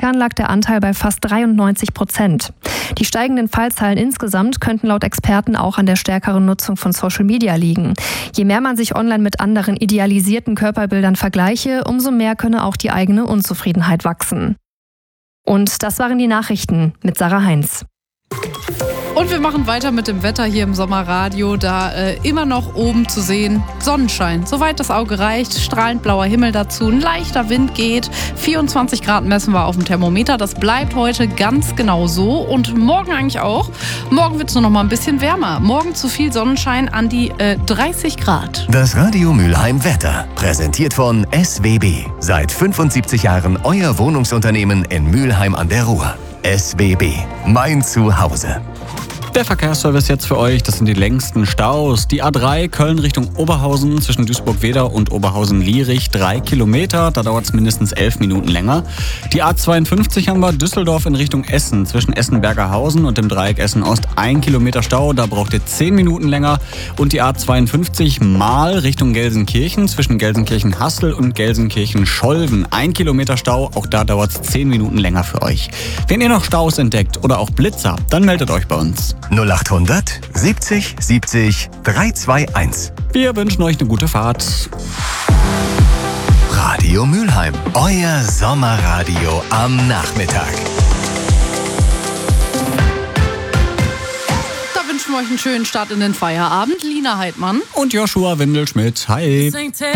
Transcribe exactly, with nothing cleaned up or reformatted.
Jahren lag der Anteil bei fast dreiundneunzig Prozent. Die steigenden Fallzahlen insgesamt könnten laut Experten auch an der stärkeren Nutzung von Social Media liegen. Je mehr man sich online mit anderen idealisierten Körperbildern vergleiche, umso mehr könne auch die eigene Unzufriedenheit wachsen. Und das waren die Nachrichten mit Sarah Heinz. Und wir machen weiter mit dem Wetter hier im Sommerradio. Da äh, immer noch oben zu sehen Sonnenschein. Soweit das Auge reicht, strahlend blauer Himmel dazu, ein leichter Wind geht. vierundzwanzig Grad messen wir auf dem Thermometer. Das bleibt heute ganz genau so und morgen eigentlich auch. Morgen wird es nur noch mal ein bisschen wärmer. Morgen zu viel Sonnenschein an die äh, dreißig Grad. Das Radio Mülheim Wetter, präsentiert von S W B. Seit fünfundsiebzig Jahren euer Wohnungsunternehmen in Mülheim an der Ruhr. S W B, mein Zuhause. Der Verkehrsservice jetzt für euch, das sind die längsten Staus. Die A drei Köln Richtung Oberhausen zwischen Duisburg-Wedau und Oberhausen-Lierich, drei Kilometer, da dauert es mindestens elf Minuten länger. Die A zweiundfünfzig haben wir Düsseldorf in Richtung Essen, zwischen Essen-Bergerhausen und dem Dreieck Essen-Ost, ein Kilometer Stau, da braucht ihr zehn Minuten länger. Und die A zweiundfünfzig Mahl Richtung Gelsenkirchen, zwischen Gelsenkirchen-Hassel und Gelsenkirchen-Scholven, ein Kilometer Stau, auch da dauert es zehn Minuten länger für euch. Wenn ihr noch Staus entdeckt oder auch Blitzer, dann meldet euch bei uns. null achthundert siebzig siebzig dreihundertzweiundundzwanzig. Wir wünschen euch eine gute Fahrt. Radio Mülheim, euer Sommerradio am Nachmittag. Da wünschen wir euch einen schönen Start in den Feierabend. Lina Heidmann Und Joshua Windelschmidt. Hi.